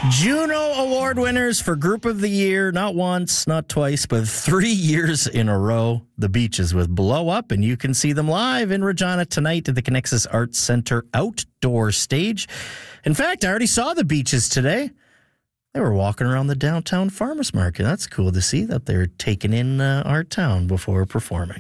Juno Award winners for Group of the Year, not once, not twice, but 3 years in a row. The Beaches with Blow Up, and you can see them live in Regina tonight at the Connexus Arts Center outdoor stage. In fact, I already saw the Beaches today. They were walking around the downtown farmers market. That's cool to see that they're taking in our town before performing.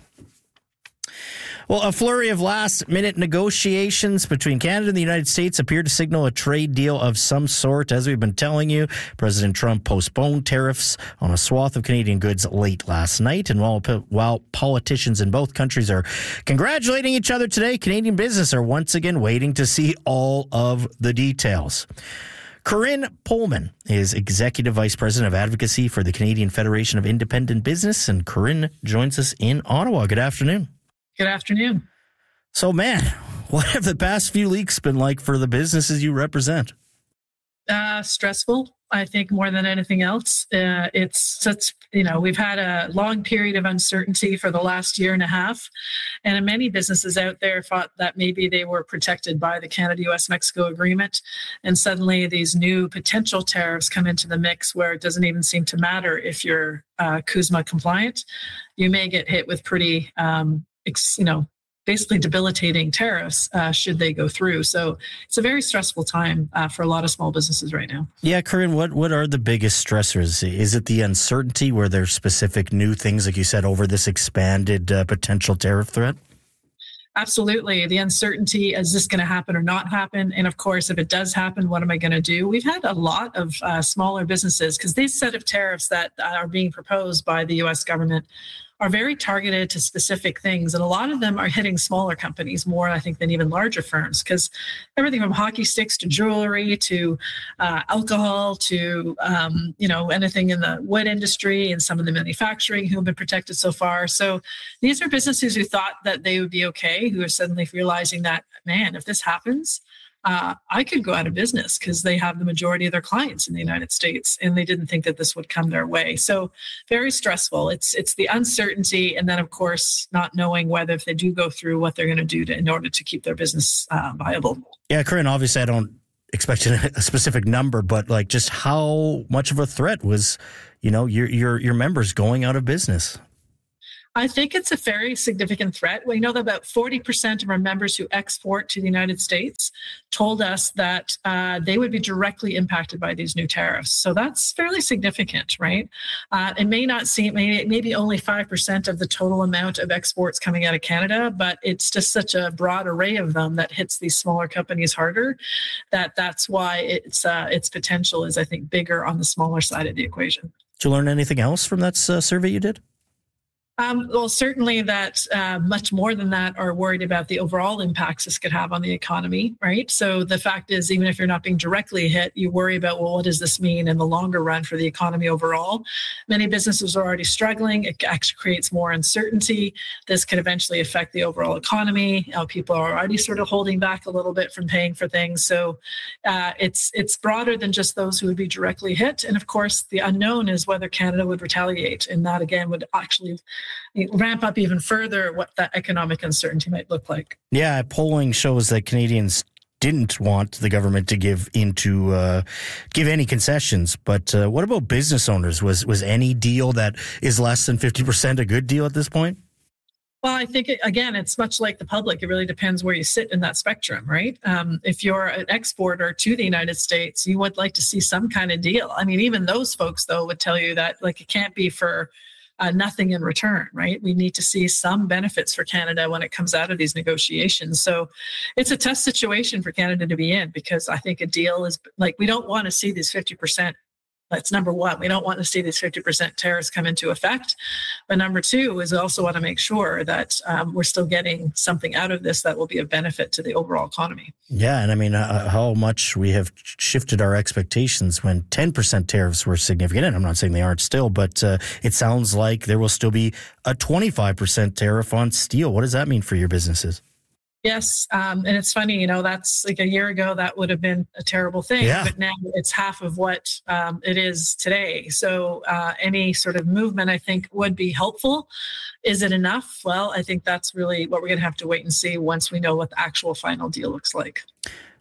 Well, a flurry of last-minute negotiations between Canada and the United States appear to signal a trade deal of some sort. As we've been telling you, President Trump postponed tariffs on a swath of Canadian goods late last night. And while politicians in both countries are congratulating each other today, Canadian business are once again waiting to see all of the details. Corinne Pullman is Executive Vice President of Advocacy for the Canadian Federation of Independent Business. And Corinne joins us in Ottawa. Good afternoon. Good afternoon. So, man, what have the past few weeks been like for the businesses you represent? Stressful, I think, more than anything else. It's such, we've had a long period of uncertainty for the last year and a half. And many businesses out there thought that maybe they were protected by the Canada-US-Mexico agreement. And suddenly these new potential tariffs come into the mix where it doesn't even seem to matter if you're CUSMA compliant. You may get hit with pretty basically debilitating tariffs should they go through. So it's a very stressful time for a lot of small businesses right now. Yeah, Corinne, what are the biggest stressors? Is it the uncertainty where there's specific new things, like you said, over this expanded potential tariff threat? Absolutely. The uncertainty, is this going to happen or not happen? And of course, if it does happen, what am I going to do? We've had a lot of smaller businesses because these set of tariffs that are being proposed by the U.S. government are very targeted to specific things. And a lot of them are hitting smaller companies more, I think, than even larger firms, because everything from hockey sticks to jewelry to alcohol to, anything in the wood industry and some of the manufacturing who have been protected so far. So these are businesses who thought that they would be okay, who are suddenly realizing that, man, if this happens, I could go out of business because they have the majority of their clients in the United States, and they didn't think that this would come their way. So very stressful. It's the uncertainty, and then of course not knowing whether if they do go through what they're going to do in order to keep their business viable. Yeah, Corinne, obviously I don't expect a specific number, but like just how much of a threat was, your members going out of business? I think it's a very significant threat. We know that about 40% of our members who export to the United States told us that they would be directly impacted by these new tariffs. So that's fairly significant, right? It may not seem, maybe only 5% of the total amount of exports coming out of Canada, but it's just such a broad array of them that hits these smaller companies harder. That's why its potential is, I think, bigger on the smaller side of the equation. Did you learn anything else from that survey you did? Well, certainly that much more than that are worried about the overall impacts this could have on the economy, right? So the fact is, even if you're not being directly hit, you worry about, well, what does this mean in the longer run for the economy overall? Many businesses are already struggling. It actually creates more uncertainty. This could eventually affect the overall economy. People are already sort of holding back a little bit from paying for things. So it's broader than just those who would be directly hit. And of course, the unknown is whether Canada would retaliate. And that, again, would actually ramp up even further what that economic uncertainty might look like. Yeah, polling shows that Canadians didn't want the government to give any concessions. But what about business owners? Was any deal that is less than 50% a good deal at this point? Well, I think, it's much like the public. It really depends where you sit in that spectrum, right? If you're an exporter to the United States, you would like to see some kind of deal. I mean, even those folks, though, would tell you that it can't be for nothing in return, right? We need to see some benefits for Canada when it comes out of these negotiations. So it's a tough situation for Canada to be in, because I think a deal is we don't want to see these 50%. That's number one. We don't want to see these 50% tariffs come into effect. But number two is also want to make sure that we're still getting something out of this that will be of benefit to the overall economy. Yeah. And I mean, how much we have shifted our expectations when 10% tariffs were significant. And I'm not saying they aren't still, but it sounds like there will still be a 25% tariff on steel. What does that mean for your businesses? Yes. And it's funny, that's like a year ago, that would have been a terrible thing. Yeah. But now it's half of what it is today. So any sort of movement, I think, would be helpful. Is it enough? Well, I think that's really what we're going to have to wait and see once we know what the actual final deal looks like.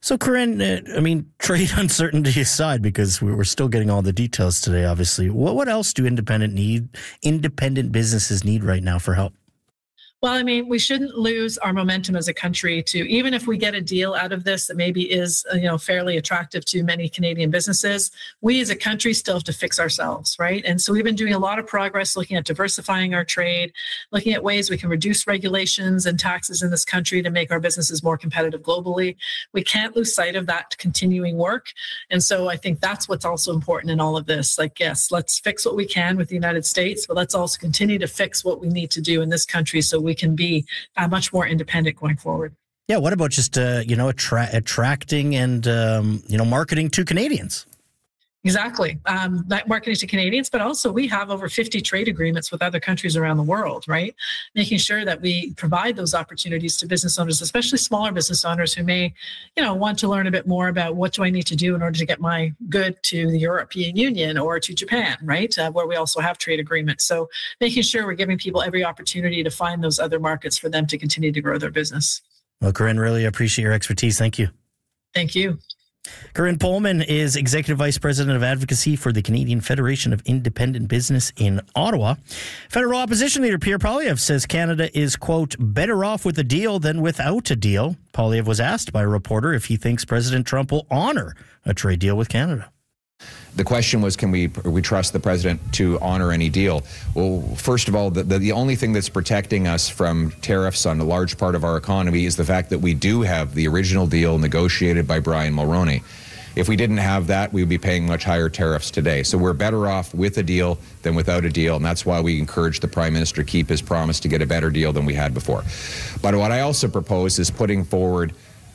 So, Corinne, trade uncertainty aside, because we're still getting all the details today, obviously, what else do independent businesses need right now for help? Well, we shouldn't lose our momentum as a country to, even if we get a deal out of this that maybe is, fairly attractive to many Canadian businesses, we as a country still have to fix ourselves, right? And so we've been doing a lot of progress looking at diversifying our trade, looking at ways we can reduce regulations and taxes in this country to make our businesses more competitive globally. We can't lose sight of that continuing work. And so I think that's what's also important in all of this. Like, yes, let's fix what we can with the United States, but let's also continue to fix what we need to do in this country so we can be much more independent going forward. Yeah. What about just, attracting and, marketing to Canadians? Exactly. Marketing to Canadians, but also we have over 50 trade agreements with other countries around the world, right? Making sure that we provide those opportunities to business owners, especially smaller business owners who may, want to learn a bit more about what do I need to do in order to get my good to the European Union or to Japan, right? Where we also have trade agreements. So making sure we're giving people every opportunity to find those other markets for them to continue to grow their business. Well, Corinne, really appreciate your expertise. Thank you. Thank you. Corinne Pullman is Executive Vice President of Advocacy for the Canadian Federation of Independent Business in Ottawa. Federal Opposition Leader Pierre Poilievre says Canada is, quote, better off with a deal than without a deal. Poilievre was asked by a reporter if he thinks President Trump will honor a trade deal with Canada. The question was, can we trust the president to honor any deal? Well, first of all, the only thing that's protecting us from tariffs on a large part of our economy is the fact that we do have the original deal negotiated by Brian Mulroney. If we didn't have that, we would be paying much higher tariffs today. So we're better off with a deal than without a deal, and that's why we encourage the Prime Minister to keep his promise to get a better deal than we had before. But what I also propose is putting forward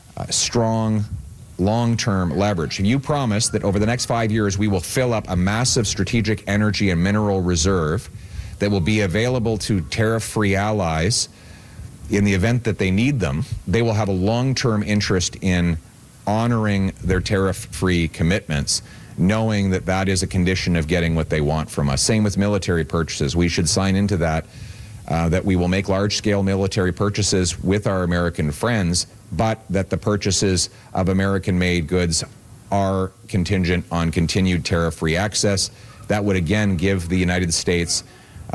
strong long-term leverage. You promise that over the next 5 years, we will fill up a massive strategic energy and mineral reserve that will be available to tariff-free allies in the event that they need them. They will have a long-term interest in honoring their tariff-free commitments, knowing that that is a condition of getting what they want from us. Same with military purchases. We should sign into that, that we will make large-scale military purchases with our American friends, but that the purchases of American-made goods are contingent on continued tariff-free access. That would again give the United States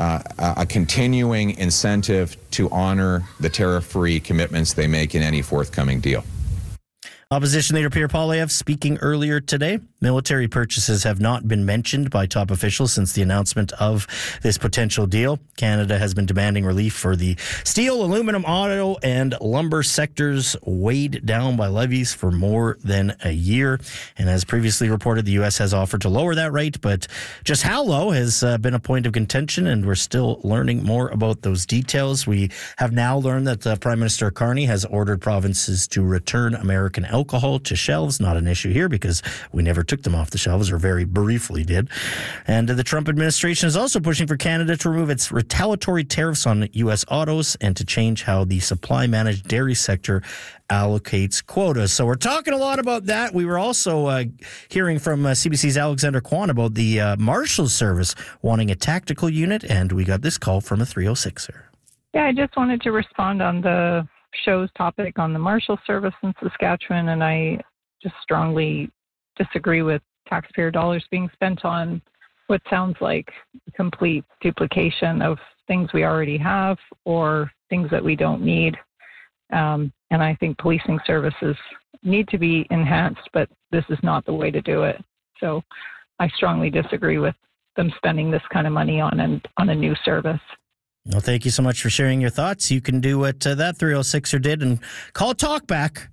a continuing incentive to honor the tariff-free commitments they make in any forthcoming deal. Opposition Leader Pierre Poilievre speaking earlier today. Military purchases have not been mentioned by top officials since the announcement of this potential deal. Canada has been demanding relief for the steel, aluminum, auto, and lumber sectors weighed down by levies for more than a year. And as previously reported, the U.S. has offered to lower that rate, but just how low has been a point of contention, and we're still learning more about those details. We have now learned that Prime Minister Carney has ordered provinces to return American alcohol to shelves. Not an issue here because we never took them off the shelves, or very briefly did. And the Trump administration is also pushing for Canada to remove its retaliatory tariffs on U.S. autos and to change how the supply-managed dairy sector allocates quotas. So we're talking a lot about that. We were also hearing from CBC's Alexander Kwan about the Marshals Service wanting a tactical unit, and we got this call from a 306er. Yeah, I just wanted to respond on the show's topic on the Marshal Service in Saskatchewan, and I just strongly disagree with taxpayer dollars being spent on what sounds like complete duplication of things we already have or things that we don't need. And I think policing services need to be enhanced, but this is not the way to do it. So I strongly disagree with them spending this kind of money on a new service. Well, thank you so much for sharing your thoughts. You can do what that 306er did and call Talkback,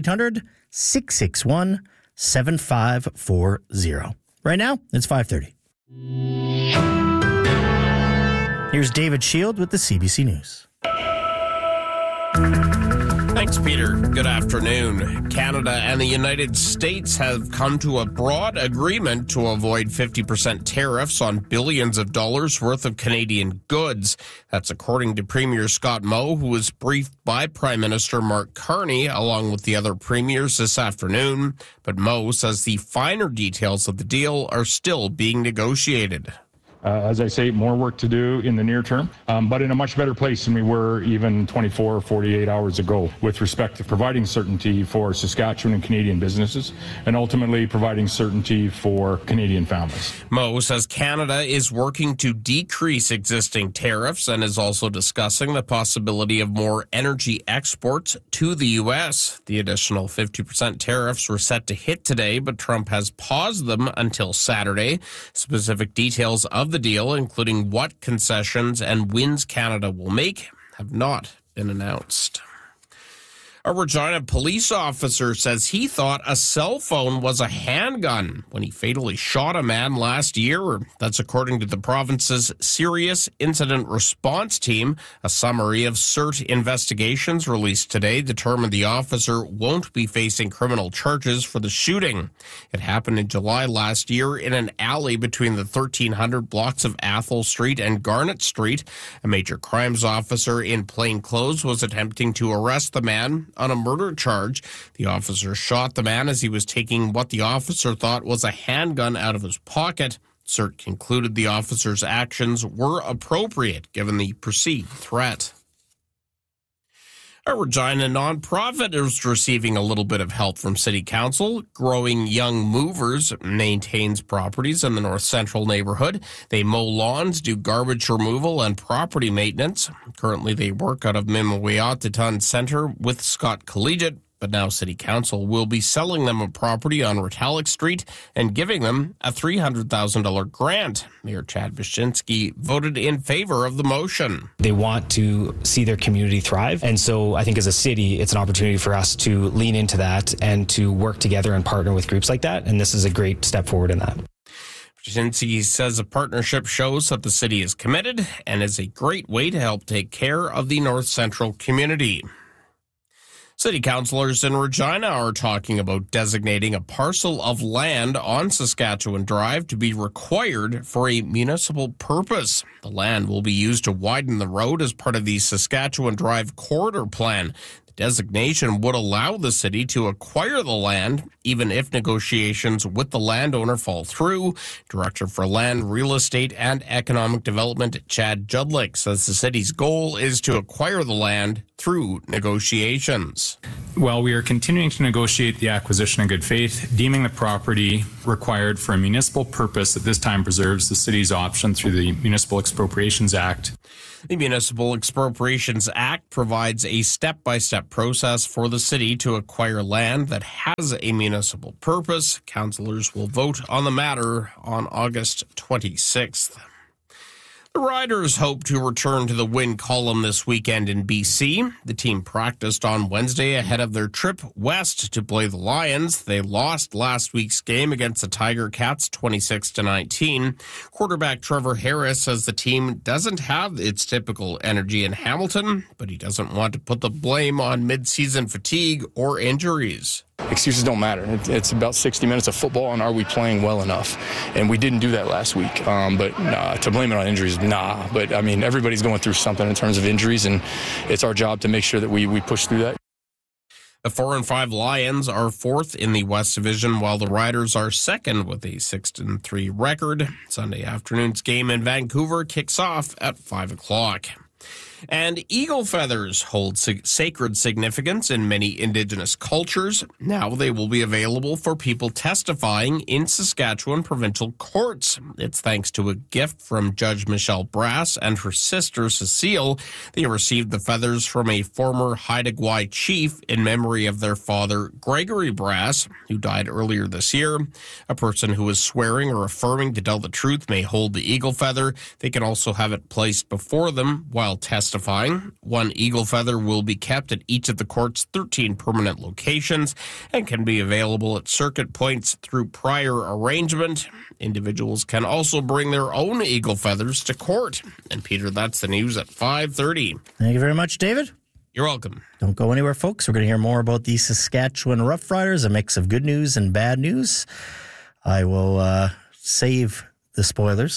1-800-661-7540. Right now, it's 5:30. Here's David Shield with the CBC News. Thanks, Peter. Good afternoon. Canada and the United States have come to a broad agreement to avoid 50% tariffs on billions of dollars worth of Canadian goods. That's according to Premier Scott Moe, who was briefed by Prime Minister Mark Carney along with the other premiers this afternoon. But Moe says the finer details of the deal are still being negotiated. As I say, more work to do in the near term, but in a much better place than we were even 24 or 48 hours ago with respect to providing certainty for Saskatchewan and Canadian businesses and ultimately providing certainty for Canadian families. Moe says Canada is working to decrease existing tariffs and is also discussing the possibility of more energy exports to the U.S. The additional 50% tariffs were set to hit today, but Trump has paused them until Saturday. Specific details of the deal, including what concessions and wins Canada will make, have not been announced. A Regina police officer says he thought a cell phone was a handgun when he fatally shot a man last year. That's according to the province's Serious Incident Response Team. A summary of CERT investigations released today determined the officer won't be facing criminal charges for the shooting. It happened in July last year in an alley between the 1300 blocks of Athol Street and Garnet Street. A major crimes officer in plain clothes was attempting to arrest the man on a murder charge. The officer shot the man as he was taking what the officer thought was a handgun out of his pocket. CERT concluded the officer's actions were appropriate given the perceived threat. A Regina nonprofit is receiving a little bit of help from City Council. Growing Young Movers maintains properties in the North Central neighborhood. They mow lawns, do garbage removal, and property maintenance. Currently, they work out of Mimiwiyataton Center with Scott Collegiate, but now City Council will be selling them a property on Retallick Street and giving them a $300,000 grant. Mayor Chad Wyszynski voted in favor of the motion. They want to see their community thrive. And so I think as a city, it's an opportunity for us to lean into that and to work together and partner with groups like that. And this is a great step forward in that. Wyszynski says the partnership shows that the city is committed and is a great way to help take care of the North Central community. City councillors in Regina are talking about designating a parcel of land on Saskatchewan Drive to be required for a municipal purpose. The land will be used to widen the road as part of the Saskatchewan Drive Corridor Plan. Designation would allow the city to acquire the land, even if negotiations with the landowner fall through. Director for Land, Real Estate and Economic Development, Chad Judlick, says the city's goal is to acquire the land through negotiations. Well, we are continuing to negotiate the acquisition in good faith, deeming the property required for a municipal purpose at this time preserves the city's option through the Municipal Expropriations Act. The Municipal Expropriations Act provides a step-by-step process for the city to acquire land that has a municipal purpose. Councillors will vote on the matter on August 26th. The Riders hope to return to the win column this weekend in BC. The team practiced on Wednesday ahead of their trip west to play the Lions. They lost last week's game against the Tiger Cats 26-19. Quarterback Trevor Harris says the team doesn't have its typical energy in Hamilton, but he doesn't want to put the blame on mid-season fatigue or injuries. Excuses don't matter. It's about 60 minutes of football, and are we playing well enough? And we didn't do that last week. But to blame it on injuries, nah. But, I mean, everybody's going through something in terms of injuries, and it's our job to make sure that we push through that. The 4-5 Lions are fourth in the West Division, while the Riders are second with a 6-3 record. Sunday afternoon's game in Vancouver kicks off at 5 o'clock. And eagle feathers hold sacred significance in many Indigenous cultures. Now they will be available for people testifying in Saskatchewan provincial courts. It's thanks to a gift from Judge Michelle Brass and her sister Cecile. They received the feathers from a former Haida Gwaii chief in memory of their father, Gregory Brass, who died earlier this year. A person who is swearing or affirming to tell the truth may hold the eagle feather. They can also have it placed before them while testifying. One eagle feather will be kept at each of the court's 13 permanent locations and can be available at circuit points through prior arrangement. Individuals can also bring their own eagle feathers to court. And Peter, that's the news at 5:30. Thank you very much, David. You're welcome. Don't go anywhere, folks. We're going to hear more about the Saskatchewan Roughriders, a mix of good news and bad news. I will save the spoilers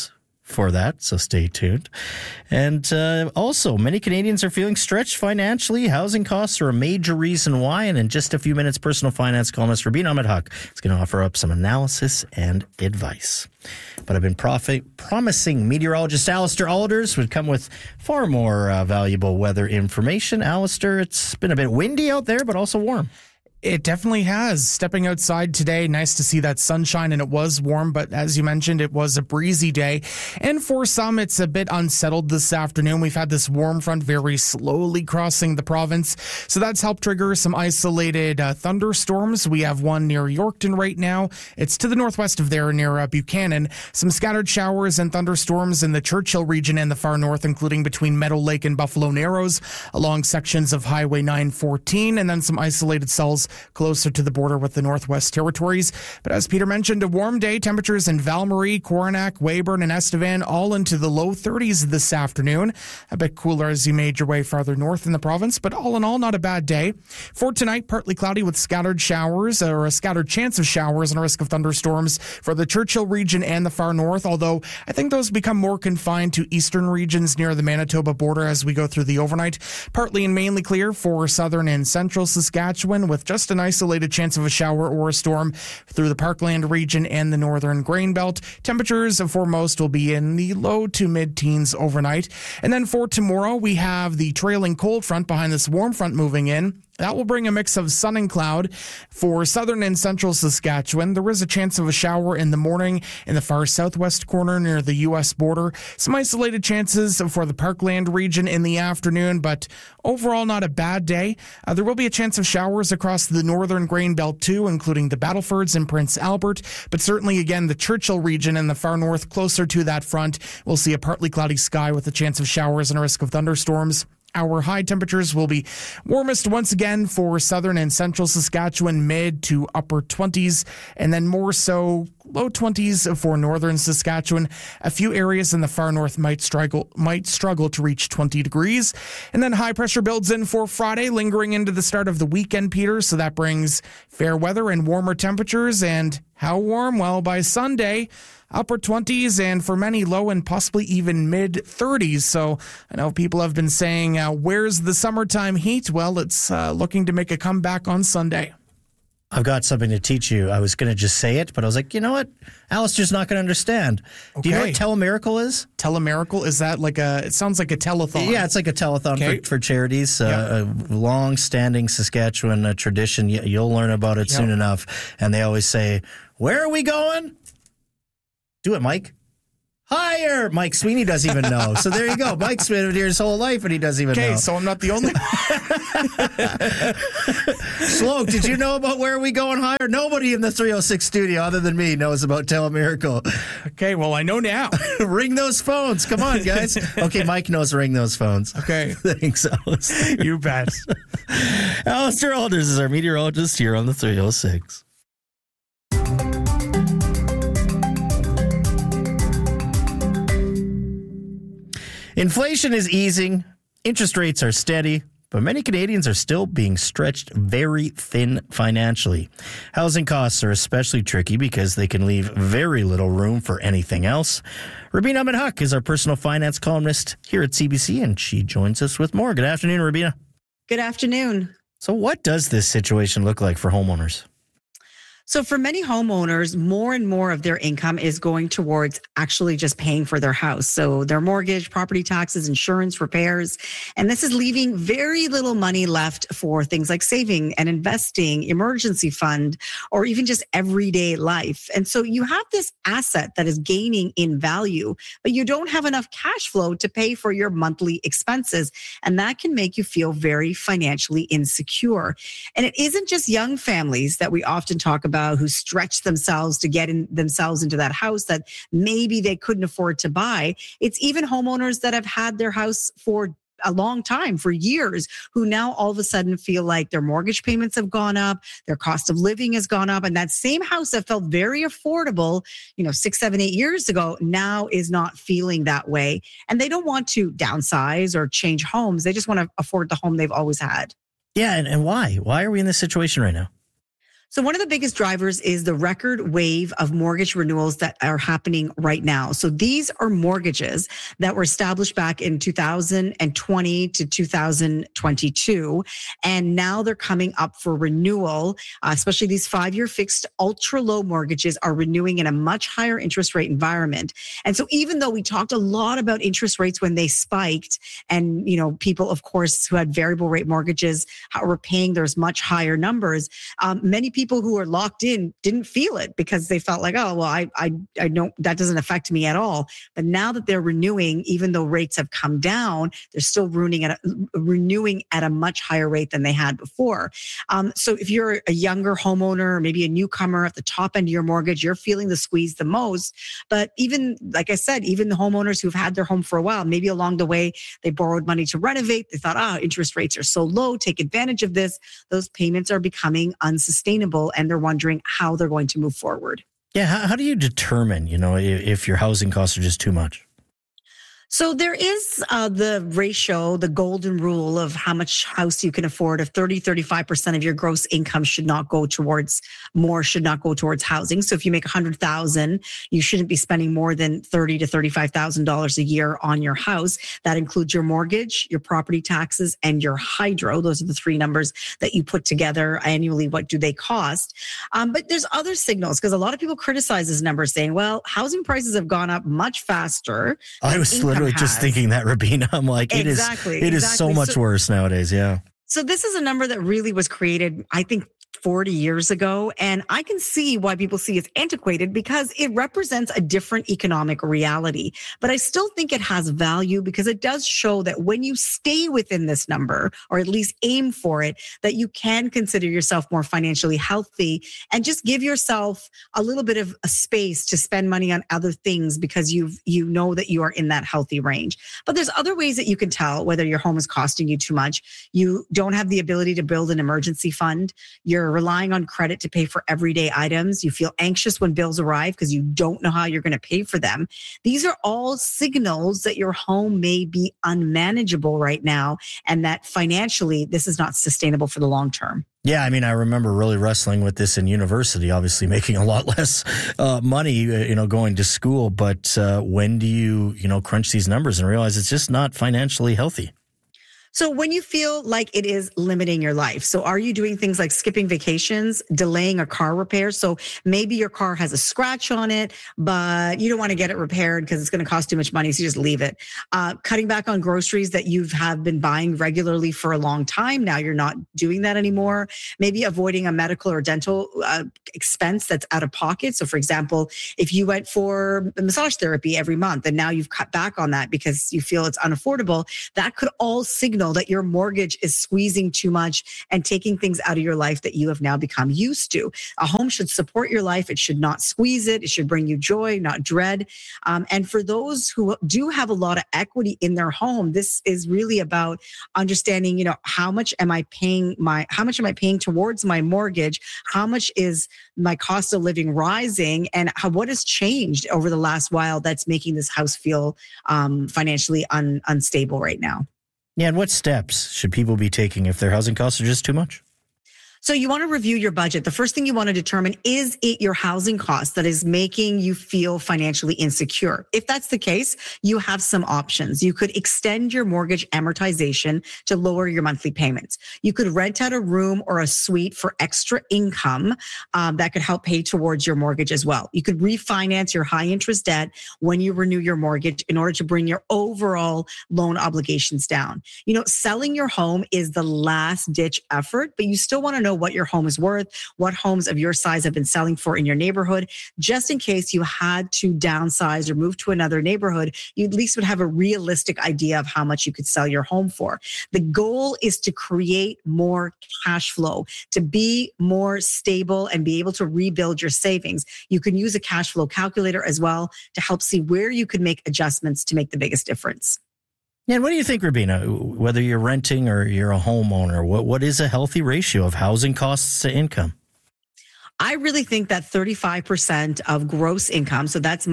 for that, so stay tuned. And also, many Canadians are feeling stretched financially. Housing costs are a major reason why. And in just a few minutes, personal finance columnist Rubina Ahmed-Haq is going to offer up some analysis and advice. But I've been promising meteorologist Alistair Alders would come with far more valuable weather information. Alistair, it's been a bit windy out there, but also warm. It definitely has. Stepping outside today, nice to see that sunshine, and it was warm, but as you mentioned, it was a breezy day. And for some, it's a bit unsettled this afternoon. We've had this warm front very slowly crossing the province, so that's helped trigger some isolated thunderstorms. We have one near Yorkton right now. It's to the northwest of there near Buchanan. Some scattered showers and thunderstorms in the Churchill region and the far north, including between Meadow Lake and Buffalo Narrows, along sections of Highway 914, and then some isolated cells closer to the border with the Northwest Territories. But as Peter mentioned, a warm day. Temperatures in Val-Marie, Coronach, Weyburn, and Estevan all into the low 30s this afternoon. A bit cooler as you made your way farther north in the province, but all in all, not a bad day. For tonight, partly cloudy with scattered showers, or a scattered chance of showers and a risk of thunderstorms for the Churchill region and the far north, although I think those become more confined to eastern regions near the Manitoba border as we go through the overnight. Partly and mainly clear for southern and central Saskatchewan, with just an isolated chance of a shower or a storm through the Parkland region and the northern grain belt. Temperatures for most will be in the low to mid-teens overnight. And then for tomorrow, we have the trailing cold front behind this warm front moving in. That will bring a mix of sun and cloud for southern and central Saskatchewan. There is a chance of a shower in the morning in the far southwest corner near the U.S. border. Some isolated chances for the Parkland region in the afternoon, but overall not a bad day. There will be a chance of showers across the northern grain belt too, including the Battlefords and Prince Albert. But certainly, again, the Churchill region in the far north, closer to that front, we'll see a partly cloudy sky with a chance of showers and a risk of thunderstorms. Our high temperatures will be warmest once again for southern and central Saskatchewan, mid to upper 20s, and then more so low 20s for northern Saskatchewan. A few areas in the far north might struggle to reach 20 degrees. And then high pressure builds in for Friday, lingering into the start of the weekend, Peter. So that brings fair weather and warmer temperatures. And how warm? Well, by Sunday, upper 20s, and for many low and possibly even mid 30s. So I know people have been saying, where's the summertime heat? Well, it's looking to make a comeback on Sunday. I've got something to teach you. I was going to just say it, but I was like, you know what? Alistair's not going to understand. Okay. Do you know what Telemiracle is? Telemiracle? Is that like it sounds like a telethon. Yeah, it's like a telethon for charities. A long-standing Saskatchewan tradition. You'll learn about it soon enough. And they always say, where are we going? Do it, Mike. Higher. Mike Sweeney doesn't even know. So there you go. Mike's been here his whole life and he doesn't even know. Okay, so I'm not the only Sloak, did you know about Where Are We Going Higher? Nobody in the 306 studio other than me knows about Telemiracle. Okay, well, I know now. Ring those phones. Come on, guys. Okay, Mike knows ring those phones. Okay. Thanks, Alistair. You bet. Alistair Alders is our meteorologist here on the 306. Inflation is easing, interest rates are steady, but many Canadians are still being stretched very thin financially. Housing costs are especially tricky because they can leave very little room for anything else. Rubina Ahmed-Haq is our personal finance columnist here at CBC, and she joins us with more. Good afternoon, Rubina. Good afternoon. So what does this situation look like for homeowners? So for many homeowners, more and more of their income is going towards actually just paying for their house. So their mortgage, property taxes, insurance, repairs. And this is leaving very little money left for things like saving and investing, emergency fund, or even just everyday life. And so you have this asset that is gaining in value, but you don't have enough cash flow to pay for your monthly expenses. And that can make you feel very financially insecure. And it isn't just young families that we often talk about who stretch themselves to get themselves into that house that maybe they couldn't afford to buy. It's even homeowners that have had their house for a long time, for years, who now all of a sudden feel like their mortgage payments have gone up, their cost of living has gone up, and that same house that felt very affordable, 6, 7, 8 years ago, now is not feeling that way. And they don't want to downsize or change homes. They just want to afford the home they've always had. Yeah, and why? Why are we in this situation right now? So one of the biggest drivers is the record wave of mortgage renewals that are happening right now. So these are mortgages that were established back in 2020 to 2022. And now they're coming up for renewal, especially these 5-year fixed ultra low mortgages are renewing in a much higher interest rate environment. And so even though we talked a lot about interest rates when they spiked and, people, of course, who had variable rate mortgages were paying those much higher numbers, many people who are locked in didn't feel it because they felt like, oh, well, I don't, that doesn't affect me at all. But now that they're renewing, even though rates have come down, they're still renewing at a much higher rate than they had before. So if you're a younger homeowner, or maybe a newcomer at the top end of your mortgage, you're feeling the squeeze the most. But even, like I said, even the homeowners who've had their home for a while, maybe along the way, they borrowed money to renovate. They thought, interest rates are so low, take advantage of this. Those payments are becoming unsustainable. And they're wondering how they're going to move forward. Yeah. How do you determine, if your housing costs are just too much? So there is the ratio, the golden rule of how much house you can afford of 35% of your gross income should not go towards housing. So if you make $100,000, you shouldn't be spending more than $30,000 to $35,000 a year on your house. That includes your mortgage, your property taxes, and your hydro. Those are the 3 numbers that you put together annually. What do they cost? But there's other signals because a lot of people criticize this number saying, well, housing prices have gone up much faster. I was literally just thinking that, Rabina. I'm like, it is so much worse nowadays. Yeah. So this is a number that really was created, I think, 40 years ago. And I can see why people see it's antiquated because it represents a different economic reality. But I still think it has value because it does show that when you stay within this number, or at least aim for it, that you can consider yourself more financially healthy and just give yourself a little bit of a space to spend money on other things because you know that you are in that healthy range. But there's other ways that you can tell whether your home is costing you too much. You don't have the ability to build an emergency fund. You're relying on credit to pay for everyday items. You feel anxious when bills arrive because you don't know how you're going to pay for them. These are all signals that your home may be unmanageable right now and that financially this is not sustainable for the long term. Yeah, I mean, I remember really wrestling with this in university, obviously making a lot less money, going to school. But when do you, crunch these numbers and realize it's just not financially healthy? So when you feel like it is limiting your life, so are you doing things like skipping vacations, delaying a car repair? So maybe your car has a scratch on it, but you don't want to get it repaired because it's going to cost too much money. So you just leave it. Cutting back on groceries that you have been buying regularly for a long time. Now you're not doing that anymore. Maybe avoiding a medical or dental expense that's out of pocket. So for example, if you went for massage therapy every month and now you've cut back on that because you feel it's unaffordable, that could all signal that your mortgage is squeezing too much and taking things out of your life that you have now become used to. A home should support your life. It should not squeeze it. It should bring you joy, not dread. And for those who do have a lot of equity in their home, this is really about understanding, how much am I paying towards my mortgage? How much is my cost of living rising? And what has changed over the last while that's making this house feel financially unstable right now? Yeah, and what steps should people be taking if their housing costs are just too much? So you want to review your budget. The first thing you want to determine, is it your housing cost that is making you feel financially insecure? If that's the case, you have some options. You could extend your mortgage amortization to lower your monthly payments. You could rent out a room or a suite for extra income that could help pay towards your mortgage as well. You could refinance your high interest debt when you renew your mortgage in order to bring your overall loan obligations down. Selling your home is the last ditch effort, but you still want to know what your home is worth, what homes of your size have been selling for in your neighborhood. Just in case you had to downsize or move to another neighborhood, you at least would have a realistic idea of how much you could sell your home for. The goal is to create more cash flow, to be more stable and be able to rebuild your savings. You can use a cash flow calculator as well to help see where you could make adjustments to make the biggest difference. Yeah, and what do you think, Rabina, whether you're renting or you're a homeowner, what is a healthy ratio of housing costs to income? I really think that 35% of gross income, so that's money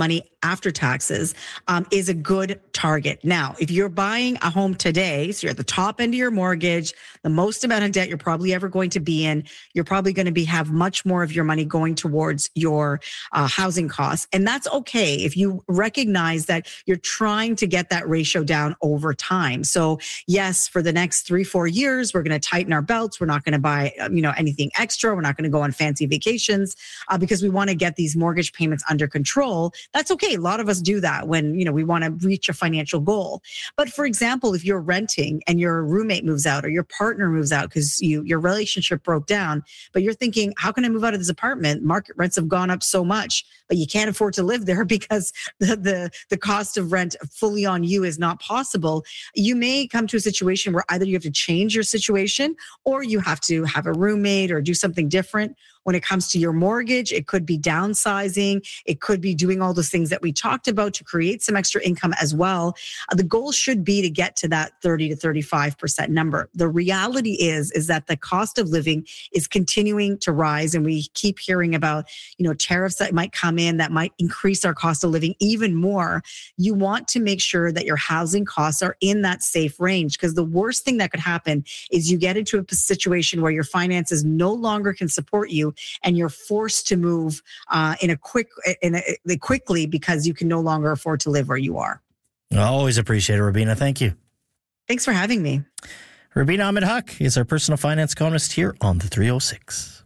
after taxes is a good target. Now, if you're buying a home today, so you're at the top end of your mortgage, the most amount of debt you're probably ever going to be in, you're probably going to have much more of your money going towards your housing costs. And that's okay if you recognize that you're trying to get that ratio down over time. So yes, for the next 3-4 years, we're going to tighten our belts. We're not going to buy, anything extra. We're not going to go on fancy vacations because we want to get these mortgage payments under control. That's okay. A lot of us do that when, we want to reach a financial goal. But for example, if you're renting and your roommate moves out or your partner moves out because your relationship broke down, but you're thinking, how can I move out of this apartment? Market rents have gone up so much, but you can't afford to live there because the cost of rent fully on you is not possible. You may come to a situation where either you have to change your situation or you have to have a roommate or do something different. When it comes to your mortgage, it could be downsizing. It could be doing all those things that we talked about to create some extra income as well. The goal should be to get to that 30 to 35% number. The reality is that the cost of living is continuing to rise. And we keep hearing about, tariffs that might come in that might increase our cost of living even more. You want to make sure that your housing costs are in that safe range, because the worst thing that could happen is you get into a situation where your finances no longer can support you and you're forced to move quickly because you can no longer afford to live where you are. I always appreciate it, Rubina. Thank you. Thanks for having me. Rubina Ahmed Haq is our personal finance columnist here on the 306.